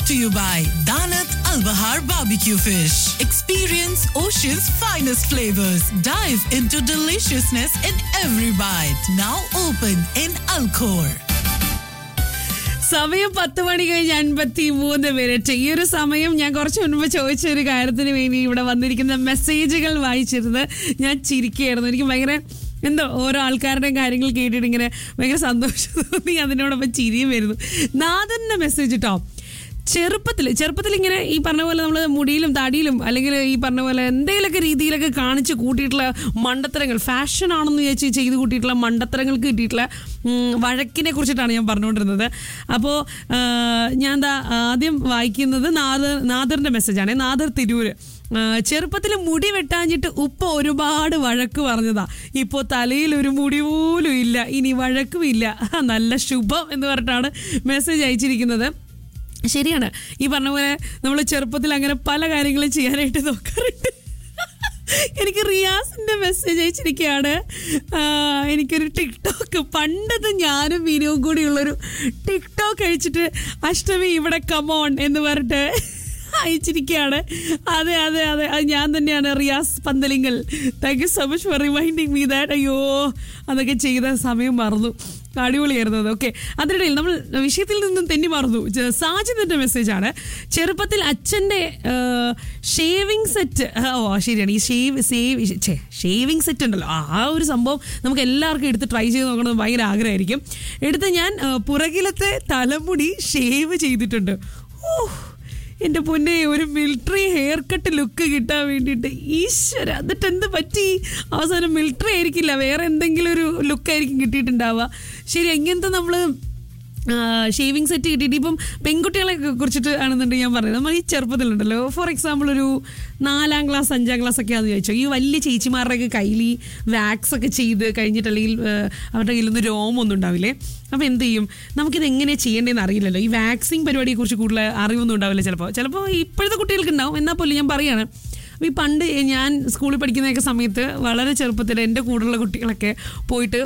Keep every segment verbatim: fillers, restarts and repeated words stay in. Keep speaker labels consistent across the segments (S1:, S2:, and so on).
S1: brought to you by Danat Al Bahar Barbecue Fish. Experience Ocean's finest flavors. Dive into deliciousness in every bite. Now open in Alcor.
S2: സമയം പത്ത് മണി കഴിഞ്ഞ് അൻപത്തി മൂന്ന് minute. ഈ ഒരു സമയം ഞാൻ കുറച്ച് മുൻപ് ചോദിച്ച ഒരു കാര്യത്തിന് വേണ്ടി ഇവിടെ വന്നിരിക്കുന്ന മെസ്സേജുകൾ വായിച്ചിരുന്ന് ഞാൻ ചിരിക്കുകയായിരുന്നു. എനിക്ക് ഭയങ്കര എന്തോ ഓരോ ആൾക്കാരുടെ കാര്യങ്ങൾ കേട്ടിട്ട് ഇങ്ങനെ ഭയങ്കര സന്തോഷം തോന്നി, അതിനോടൊപ്പം ചിരിയും വരുന്നു. നാഥന്റെ മെസ്സേജ് കേട്ടോ. ചെറുപ്പത്തിൽ ചെറുപ്പത്തിൽ ഇങ്ങനെ ഈ പറഞ്ഞ പോലെ നമ്മൾ മുടിയിലും താടിയിലും അല്ലെങ്കിൽ ഈ പറഞ്ഞ പോലെ എന്തെങ്കിലുമൊക്കെ രീതിയിലൊക്കെ കാണിച്ച് കൂട്ടിയിട്ടുള്ള മണ്ടത്തരങ്ങൾ, ഫാഷൻ ആണെന്ന് വിചാരിച്ച് ചെയ്ത് കൂട്ടിയിട്ടുള്ള മണ്ടത്തരങ്ങൾക്ക് കിട്ടിയിട്ടുള്ള വഴക്കിനെ കുറിച്ചിട്ടാണ് ഞാൻ പറഞ്ഞുകൊണ്ടിരുന്നത്. അപ്പോൾ ഞാൻ എന്താ ആദ്യം വായിക്കുന്നത് നാദർ നാദറിൻ്റെ മെസ്സേജാണ്. നാദർ തിരൂര്. ചെറുപ്പത്തിൽ മുടി വെട്ടാഞ്ഞിട്ട് ഉപ്പ ഒരുപാട് വഴക്ക് പറഞ്ഞതാ. ഇപ്പോൾ തലയിൽ ഒരു മുടി പോലും ഇല്ല, ഇനി വഴക്കും ഇല്ല. നല്ല ശുഭം എന്ന് പറഞ്ഞിട്ടാണ് മെസ്സേജ് അയച്ചിരിക്കുന്നത്. ശരിയാണ്, ഈ പറഞ്ഞ പോലെ നമ്മൾ ചെറുപ്പത്തിൽ അങ്ങനെ പല കാര്യങ്ങളും ചെയ്യാനായിട്ട് നോക്കാറുണ്ട്. എനിക്ക് റിയാസിൻ്റെ മെസ്സേജ് അയച്ചിരിക്കുകയാണ്. എനിക്കൊരു ടിക്ടോക്ക്, പണ്ടത് ഞാനും വീഡിയോയും കൂടിയുള്ളൊരു ടിക്ടോക്ക് അയച്ചിട്ട് അഷ്ടമി ഇവിടെ കമോൺ എന്ന് പറഞ്ഞിട്ട് അയച്ചിരിക്കുകയാണ്. അതെ അതെ അതെ അത് ഞാൻ തന്നെയാണ്, Riyas പന്തലിങ്കൽ. Thank you so much for reminding me that. അയ്യോ, അതൊക്കെ ചെയ്ത സമയം മറന്നു. അടിപൊളിയായിരുന്നു അത്. ഓക്കെ, അതിനിടയിൽ നമ്മൾ വിഷയത്തിൽ നിന്നും തെന്നി മറന്നു. സാജിദിൻ്റെ മെസ്സേജാണ്. ചെറുപ്പത്തിൽ അച്ഛൻ്റെ ഷേവിങ് സെറ്റ്, ഓ ശരിയാണ്, ഈ ഷേവ് സേവ് ഛേ ഷേവിങ് സെറ്റ് ഉണ്ടല്ലോ, ആ ഒരു സംഭവം നമുക്ക് എല്ലാവർക്കും എടുത്ത് ട്രൈ ചെയ്ത് നോക്കണമെന്ന് ഭയങ്കര ആഗ്രഹമായിരിക്കും. എടുത്ത് ഞാൻ പുറകിലത്തെ തലമുടി ഷേവ് ചെയ്തിട്ടുണ്ട്. ഓ എൻ്റെ പൊന്നെ, ഒരു മിലിറ്ററി ഹെയർ കട്ട് ലുക്ക് കിട്ടാൻ വേണ്ടിയിട്ട്. ഈശ്വര, എന്നിട്ട് എന്ത് പറ്റി? അവസാനം മിലിറ്ററി ആയിരിക്കില്ല, വേറെ എന്തെങ്കിലും ഒരു ലുക്കായിരിക്കും കിട്ടിയിട്ടുണ്ടാവുക. ശരി, എങ്ങനത്തെ നമ്മൾ ഷേവിങ് സെറ്റ് കിട്ടിയിട്ട് ഇപ്പം പെൺകുട്ടികളെ കുറിച്ചിട്ട് ആണെന്നുണ്ടെങ്കിൽ ഞാൻ പറയുന്നത്, നമ്മൾ ഈ ചെറുപ്പത്തിലുണ്ടല്ലോ, ഫോർ എക്സാമ്പിൾ ഒരു നാലാം ക്ലാസ് അഞ്ചാം ക്ലാസ് ഒക്കെ ആണെന്ന് ചോദിച്ചോ, ഈ വലിയ ചേച്ചിമാരുടെയൊക്കെ കയ്യിൽ ഈ വാക്സ് ഒക്കെ ചെയ്ത് കഴിഞ്ഞിട്ട് അല്ലെങ്കിൽ അവരുടെ കയ്യിലൊന്നും രോമൊന്നും ഉണ്ടാവില്ലേ. അപ്പോൾ എന്ത് ചെയ്യും, നമുക്കിത് എങ്ങനെ ചെയ്യേണ്ടതെന്ന് അറിയില്ലല്ലോ. ഈ വാക്സിങ് പരിപാടിയെക്കുറിച്ച് കൂടുതൽ അറിവൊന്നും ഉണ്ടാവില്ല ചിലപ്പോൾ. ചിലപ്പോൾ ഇപ്പോഴത്തെ കുട്ടികൾക്ക് ഉണ്ടാവും, എന്നാൽ പോലും ഞാൻ പറയുകയാണ്. ഈ പണ്ട് ഞാൻ സ്കൂളിൽ പഠിക്കുന്നതൊക്കെ സമയത്ത് വളരെ ചെറുപ്പത്തിൽ എൻ്റെ കൂടെയുള്ള കുട്ടികളൊക്കെ പോയിട്ട്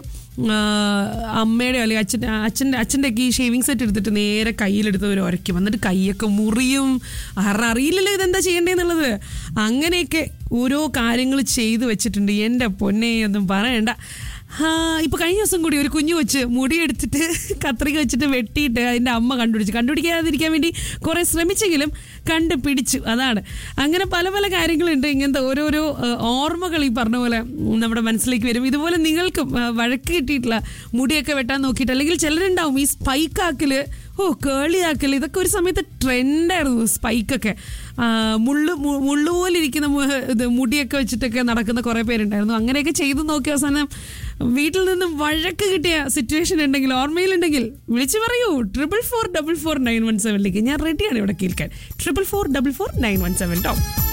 S2: അമ്മയുടെ അല്ലെങ്കിൽ അച്ഛൻ്റെ അച്ഛൻ്റെ അച്ഛൻ്റെയൊക്കെ ഈ ഷേവിങ് സെറ്റ് എടുത്തിട്ട് നേരെ കയ്യിലെടുത്ത് ഒരു ഉരയ്ക്കും. എന്നിട്ട് കൈയൊക്കെ മുറിയും. കാരണം അറിയില്ലല്ലോ ഇതെന്താ ചെയ്യേണ്ടതെന്നുള്ളത്. അങ്ങനെയൊക്കെ ഓരോ കാര്യങ്ങൾ ചെയ്ത് വെച്ചിട്ടുണ്ട്. എൻ്റെ പൊന്നെ ഒന്നും പറയണ്ട. ഇപ്പോൾ കഴിഞ്ഞ ദിവസം കൂടി ഒരു കുഞ്ഞു വെച്ച് മുടിയെടുത്തിട്ട് കത്രിക വെച്ചിട്ട് വെട്ടിയിട്ട് അതിൻ്റെ അമ്മ കണ്ടുപിടിച്ചു. കണ്ടുപിടിക്കാതിരിക്കാൻ വേണ്ടി കുറേ ശ്രമിച്ചെങ്കിലും കണ്ടുപിടിച്ചു. അതാണ്, അങ്ങനെ പല പല കാര്യങ്ങളുണ്ട്. ഇങ്ങനത്തെ ഓരോരോ ഓർമ്മകൾ ഈ പറഞ്ഞ പോലെ നമ്മുടെ മനസ്സിലേക്ക് വരും. ഇതുപോലെ നിങ്ങൾക്കും വഴക്ക് കിട്ടിയിട്ടുള്ള മുടിയൊക്കെ വെട്ടാൻ നോക്കിയിട്ട്, അല്ലെങ്കിൽ ചിലരുണ്ടാവും ഈ സ്പൈക്കാക്കൽ, ഓ കേളിയാക്കൽ, ഇതൊക്കെ ഒരു സമയത്ത് ട്രെൻഡായിരുന്നു. സ്പൈക്കൊക്കെ മുള്ളു മുള്ളുപോലിരിക്കുന്ന ഇത് മുടിയൊക്കെ വെച്ചിട്ടൊക്കെ നടക്കുന്ന കുറേ പേരുണ്ടായിരുന്നു. അങ്ങനെയൊക്കെ ചെയ്ത് നോക്കിയ അവസാനം വീട്ടിൽ നിന്നും വഴക്ക് കിട്ടിയ സിറ്റുവേഷൻ ഉണ്ടെങ്കിൽ, ഓർമ്മയിലുണ്ടെങ്കിൽ വിളിച്ചു പറയൂ. Triple four double four nine one സെവനിലേക്ക് ഞാൻ റെഡിയാണ് ഇവിടെ കേൾക്കാൻ. Triple four double four nine one seven to.